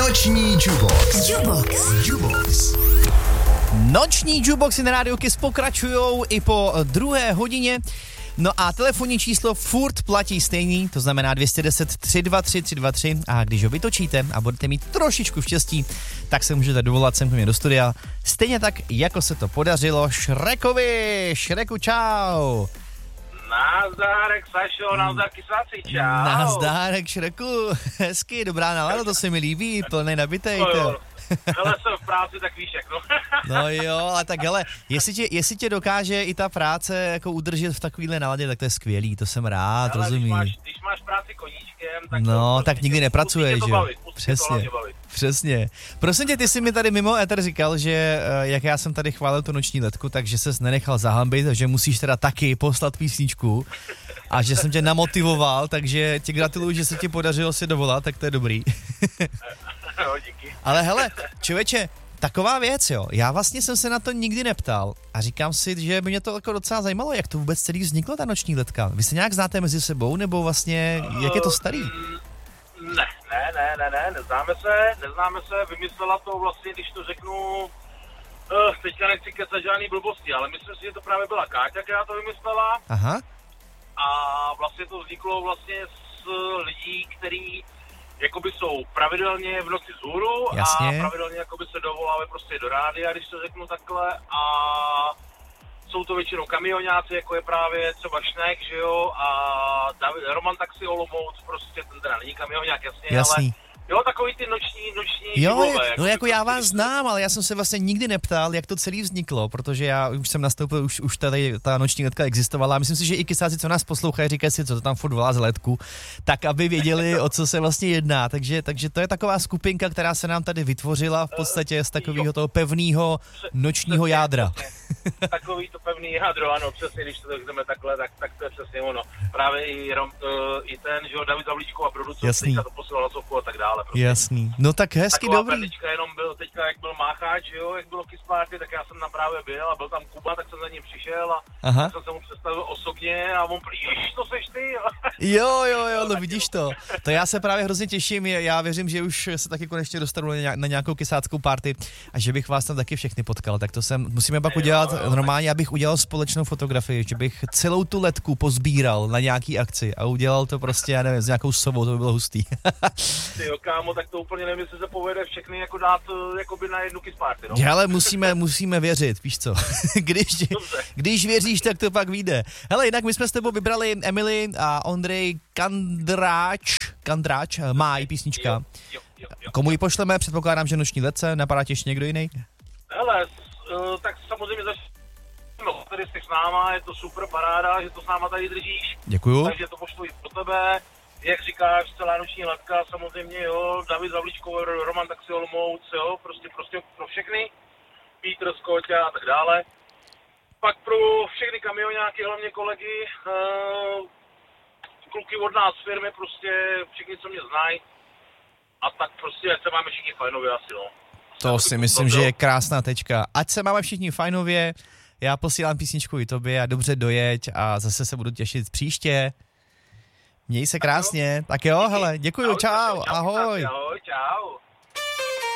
Noční Jukebox. Noční jukeboxy na rádiu Kiss pokračujou i po 2. hodině. No a telefonní číslo furt platí stejný, to znamená 210 323 323 a když ho vytočíte a budete mít trošičku štěstí, tak se můžete dovolat sem k mě do studia. Stejně tak, jako se to podařilo Šrekovi. Šreku, čau. Nazdárek, Sašo, nazdár Kysáci, čau. Nazdárek, Šreku, hezky, dobrá nálada, to se mi líbí, plnej nabitej. Hele, jsem v práci, tak víš jak, no. No jo, ale tak hele, jestli tě dokáže i ta práce jako udržet v takovýhle náladě, tak to je skvělý, to jsem rád, hele, rozumím. Když máš práci koníčkem, tak no, tak nikdy nepracuješ, jo. Přesně. Přesně. Prosím tě, ty jsi mi tady mimo éter říkal, že jak já jsem tady chválil tu noční letku, takže ses nenechal zahambit, že musíš teda taky poslat písničku a že jsem tě namotivoval, takže ti gratuluju, že se ti podařilo si dovolat, tak to je dobrý. No, díky. Ale hele, člověče, taková věc, jo. Já vlastně jsem se na to nikdy neptal a říkám si, že by mě to jako docela zajímalo, jak to vůbec celý vzniklo, ta noční letka. Vy se nějak znáte mezi sebou, nebo vlastně, jak je to starý? Ne, neznáme se, vymyslela to vlastně, když to řeknu, teďka nechci kecat žádný blbosti, ale myslím si, že to právě byla Káťa, která to vymyslela. Aha. A vlastně to vzniklo vlastně z lidí, který jakoby jsou pravidelně v noci vzhůru a pravidelně jakoby se dovolávají prostě do rádia, když to řeknu takhle, a jsou to většinou kamioňáci, jako je právě třeba Šnek, že jo, a Roman Taxi Olomouc, prostě ten teda není kamioňák, jasně. Ale jo, takový ty noční jo, živlové, no jako já vás znám, ale já jsem se vlastně nikdy neptal, jak to celý vzniklo, protože já už jsem nastoupil, už tady ta noční letka existovala a myslím si, že i kysáci, co nás poslouchají, říkají si, co to tam furt volá z letku, tak aby věděli, o co se vlastně jedná, takže to je taková skupinka, která se nám tady vytvořila v podstatě z takového toho pevného nočního jádra. Takový to pevný jádro, ano, přesně, když to řekneme takhle, tak to je přesně ono. Právě i ten, že jo, David Zavlíčko a producent, teďka to posílal hlasovku a tak dále. Prostě. Jasný, no tak hezky, taková dobrý. Teďka jenom byl, teďka jak byl Mácháč, jo, jak bylo Kiss Party, tak já jsem tam právě byl a byl tam Kuba, tak jsem za ním přišel a tak jsem se mu představil osobně a on prý, to seš ty. Jo, no vidíš to. To já se právě hrozně těším, já věřím, že už se taky konečně dostanu na nějakou kysáckou party a že bych vás tam taky všechny potkal, tak to musíme pak udělat normálně, abych udělal společnou fotografii, že bych celou tu letku pozbíral na nějaký akci a udělal to prostě, já nevím, s nějakou sovou, to by bylo hustý. Ty jo, kámo, tak to úplně nevím, jestli se povede všechny jako dát jakoby na jednu Kiss Party, no. Ale musíme věřit, víš co. Když věříš, tak to pak vyjde. Hele, jinak my jsme s tebou vybrali Emily a Ondrej Kandráč, Máj písnička. Jo. Komu ji pošleme? Předpokládám, že noční letce, napadá ti ještě někdo jiný? Hele, tak samozřejmě tady jsi s náma, je to super paráda, že to s náma tady držíš. Děkuju. Takže to pošlu i pro tebe. Jak říkáš, celá noční letka, samozřejmě, jo, David Zavlíčko, Roman Taxi Olomouc, jo, prostě pro všechny, Petr Skoťa a tak dále. Pak pro všechny kamioňáky, hlavně kolegy, kluky od nás z firmy, prostě všichni, co mě znají, a tak prostě, ať se máme všichni fajnově asi, no. To si myslím, že je krásná tečka. Ať se máme všichni fajnově, já posílám písničku i tobě a dobře dojeď a zase se budu těšit příště. Měj se krásně. Tak jo, hele, děkuju, čau, ahoj. Ahoj, čau.